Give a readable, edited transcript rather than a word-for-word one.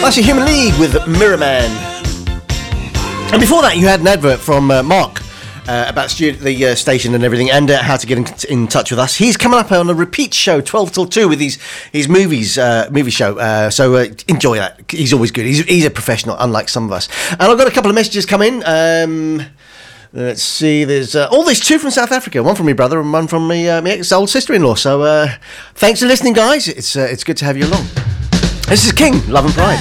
That's a Human League with Mirror Man. And before that, you had an advert from Mark about the station and everything, and how to get in touch with us. He's coming up on a repeat show, 12 till 2, with his movie show. So enjoy that. He's always good. He's a professional, unlike some of us. And I've got a couple of messages come in. Let's see. There's two from South Africa. One from my brother and one from my ex-old sister-in-law. So thanks for listening, guys. It's good to have you along. This is King, Love and Pride.